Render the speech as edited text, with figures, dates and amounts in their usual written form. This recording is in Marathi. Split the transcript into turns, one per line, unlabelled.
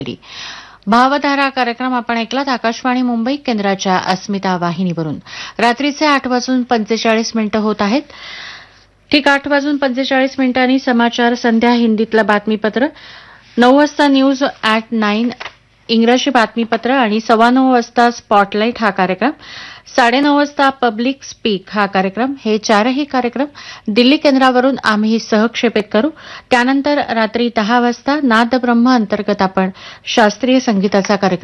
भावधारा कार्यक्रम आपण ऐकलात आकाशवाणी मुंबई केंद्राच्या अस्मिता वाहिनीवरून. रात्रीचे 8:45 होत आहेत. ठीक 8:45 समाचार संध्या हिंदीतलं बातमीपत्र, 9 वाजता न्यूज ॲट 9 इंग्रजी बातमीपत्र आणि 9:15 वाजता स्पॉटलाईट हा कार्यक्रम, 9:30 वाजता पब्लिक स्पीक हा कार्यक्रम. हे चारही कार्यक्रम दिल्ली केंद्रावरून आम्ही सहक्षेपित करू. त्यानंतर रात्री 10 वाजता नादब्रह्म अंतर्गत आपण शास्त्रीय संगीताचा कार्यक्रम